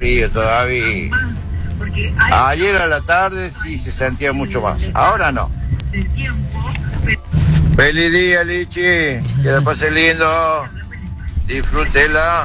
frío todavía. Ayer a la tarde sí se sentía mucho más, ahora no. Feliz día, Lichi, que la pase lindo, disfrútela.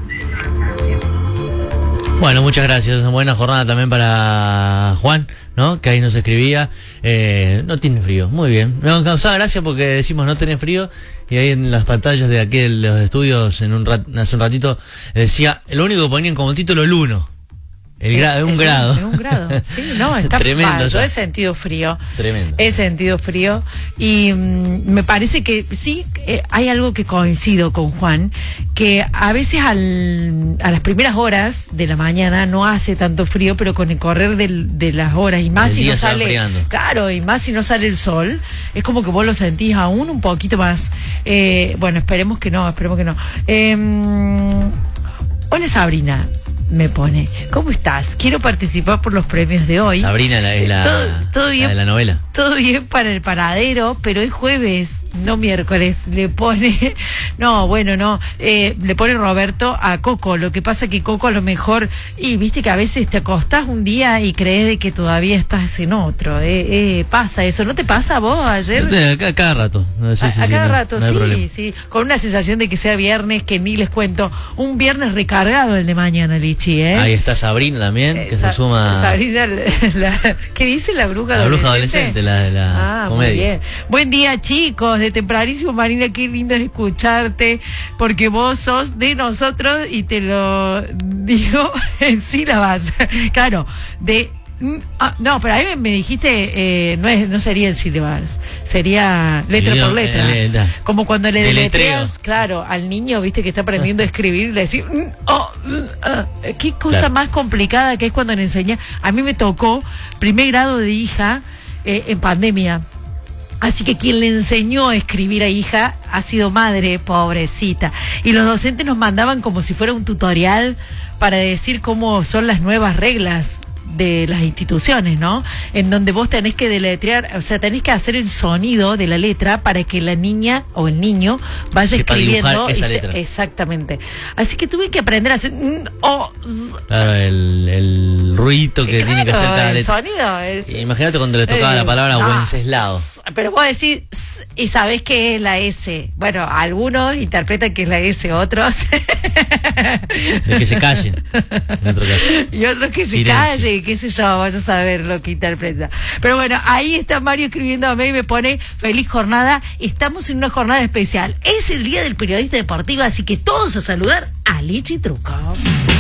Bueno, muchas gracias. Buena jornada también para Juan, ¿no? Que ahí nos escribía. No tiene frío. Muy bien. Me causaba gracia porque decimos no tiene frío. Y ahí en las pantallas de aquí de los estudios hace un ratito decía, lo único que ponían como título el 1. Un grado. Un grado. Sí, no, está tremendo. Yo he sentido frío. Tremendo. He sentido frío. Y me parece que sí, hay algo que coincido con Juan, que a veces a las primeras horas de la mañana no hace tanto frío, pero con el correr de las horas, y más si no sale. Claro, y más si no sale el sol, es como que vos lo sentís aún un poquito más. Bueno, esperemos que no. Hola, Sabrina. Me pone, ¿cómo estás? Quiero participar por los premios de hoy. Sabrina es ¿Todo bien, la de la novela. Todo bien para el paradero, pero es jueves, no miércoles. Le pone, le pone Roberto a Coco. Lo que pasa que Coco a lo mejor, y viste que a veces te acostás un día y crees de que todavía estás en otro. Pasa eso, ¿no te pasa a vos ayer? Cada rato. Cada rato, no sí. Con una sensación de que sea viernes, que ni les cuento. Un viernes recargado el de mañana, Lichi. Ahí está Sabrina también, que se suma. Sabrina, ¿qué dice la bruja adolescente? La bruja adolescente, la de la comedia. Muy bien. Buen día, chicos, de tempranísimo, Marina, qué lindo es escucharte, porque vos sos de nosotros y te lo digo en sílabas. Claro, no, pero ahí me dijiste, no sería en sílabas, sería letra por letra. Como cuando le deletreas, claro, al niño, viste, que está aprendiendo a escribir, le decís, qué cosa más complicada que es cuando le enseña. A mí me tocó primer grado de hija en pandemia. Así que quien le enseñó a escribir a hija ha sido madre, pobrecita. Y los docentes nos mandaban como si fuera un tutorial para decir cómo son las nuevas reglas de las instituciones, ¿no? En donde vos tenés que deletrear, o sea, tenés que hacer el sonido de la letra para que la niña o el niño vaya escribiendo esa letra. Exactamente. Así que tuve que aprender a hacer claro, el ruido que tiene que hacer cada letra. El sonido es, imagínate cuando le tocaba la palabra Wenceslao. Pero vos decís y sabés que es la S. Bueno, algunos interpretan que es la S, otros de que se callen. Y otros que se callen, qué sé yo, vaya a saber lo que interpreta. Pero bueno, ahí está Mario escribiendo a mí y me pone, feliz jornada, estamos en una jornada especial. Es el día del periodista deportivo, así que todos a saludar a Lichi Truco.